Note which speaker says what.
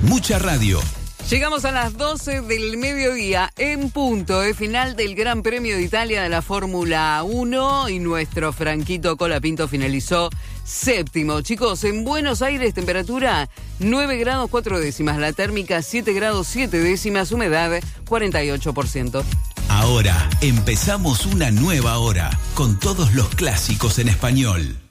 Speaker 1: Mucha radio.
Speaker 2: Llegamos a las 12 del mediodía en punto, final del Gran Premio de Italia de la Fórmula 1 y nuestro Franquito Colapinto finalizó séptimo. Chicos, en Buenos Aires temperatura 9 grados 4 décimas, la térmica 7 grados 7 décimas, humedad 48%.
Speaker 1: Ahora empezamos una nueva hora con todos los clásicos en español.